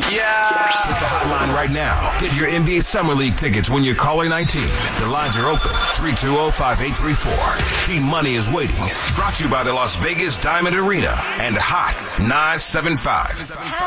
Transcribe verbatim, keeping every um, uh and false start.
Yeah. Hit the hotline right now. Get your N B A Summer League tickets when you're caller nineteen. The lines are open. three two zero, five eight three four. Team Money is waiting. Brought to you by the Las Vegas Diamond Arena and Hot nine seven five.